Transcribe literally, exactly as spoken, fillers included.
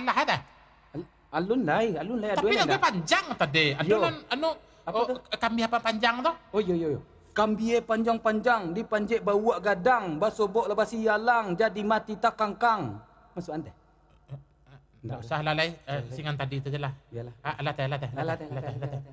lah ada. Alun lai, alun lai Tapi aduan lebih dah. panjang tadi. Aduan anu Apa oh, tu? kami apa panjang tu? Oh yo yo yo. Kambie panjang-panjang dipanjik bawa gadang, basobok lah basi yalang, jadi mati tak kangkang. Masuk ante. Tak usah lah lai, uh, singan tadi tu je lah. Yalah. Ah, alat alat alat. Alat, alat, alat, alat.